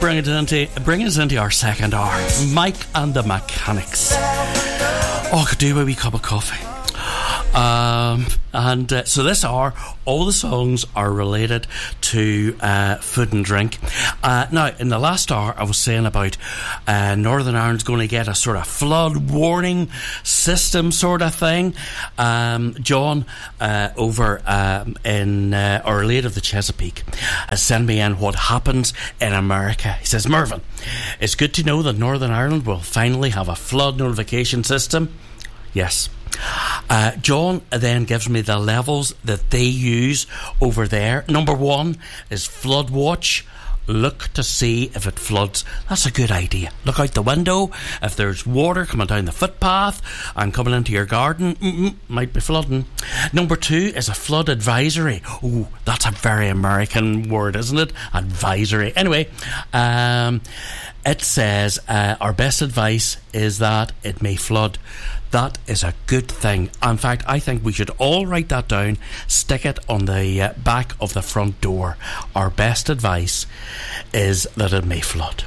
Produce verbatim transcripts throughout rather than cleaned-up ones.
bring it into bring us into our second hour. Mike and the Mechanics. Oh, I could do a wee cup of coffee. Um, and uh, so this hour, all the songs are related to uh, food and drink. Uh, now, in the last hour, I was saying about uh, Northern Ireland's going to get a sort of flood warning system sort of thing. Um, John uh, over um, in uh, Our Lady of the Chesapeake has sent me in what happens in America. He says, Mervyn, it's good to know that Northern Ireland will finally have a flood notification system. Yes. Uh, John then gives me the levels that they use over there. Number one is flood watch. Look to see if it floods. That's a good idea. Look out the window. If there's water coming down the footpath and coming into your garden, mm-mm, might be flooding. Number two is a flood advisory. Oh, that's a very American word, isn't it? Advisory. Anyway, um, it says uh, our best advice is that it may flood. That is a good thing. In fact, I think we should all write that down, stick it on the uh, back of the front door. Our best advice is that it may flood.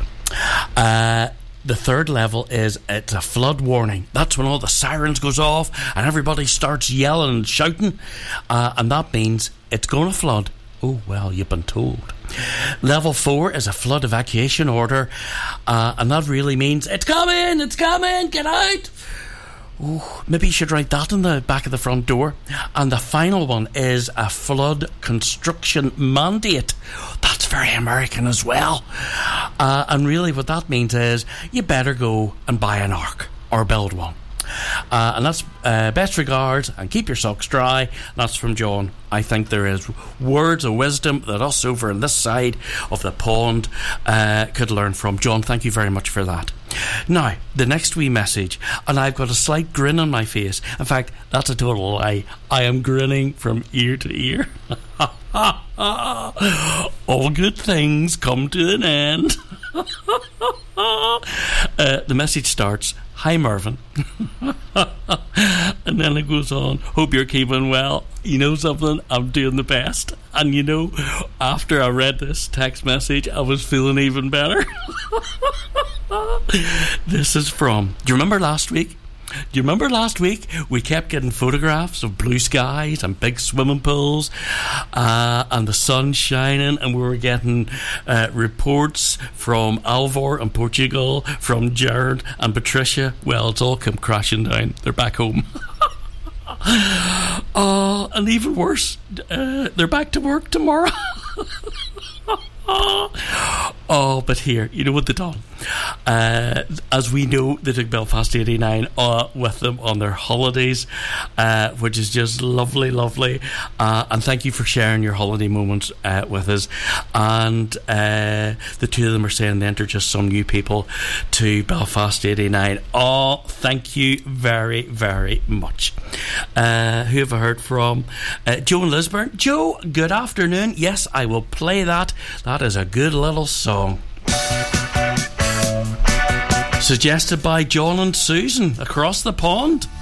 Uh, the third level is it's a flood warning. That's when all the sirens goes off and everybody starts yelling and shouting. Uh, and that means it's going to flood. Oh, well, you've been told. Level four is a flood evacuation order. Uh, and that really means it's coming, it's coming, get out. Ooh, maybe you should write that on the back of the front door. And the final one is a flood construction mandate. That's very American as well. Uh, and really what that means is you better go and buy an ark or build one. Uh, and that's uh, best regards and keep your socks dry. That's from John. I think there is words of wisdom that us over on this side of the pond uh, could learn from. John, thank you very much for that. Now, the next wee message, and I've got a slight grin on my face. In fact, that's a total lie. I am grinning from ear to ear. All good things come to an end. uh, the message starts, hi Mervyn. And then it goes on, hope you're keeping well. You know something, I'm doing the best. And you know, after I read this text message, I was feeling even better. This is from, do you remember last week? Do you remember last week we kept getting photographs of blue skies and big swimming pools uh, and the sun shining, and we were getting uh, reports from Alvor in Portugal, from Jared and Patricia? Well, it's all come crashing down. They're back home. Oh, and even worse, uh, they're back to work tomorrow. Oh, but here, you know what they've done? Uh, as we know, they took Belfast eighty-nine uh, with them on their holidays, uh, which is just lovely, lovely. Uh, and thank you for sharing your holiday moments uh, with us. And uh, the two of them are saying they enter just some new people to Belfast eighty-nine. Oh, thank you very, very much. Uh, who have I heard from? Uh, Joe in Lisburn. Joe, good afternoon. Yes, I will play that. That is a good little song. Suggested by John and Susan across the pond.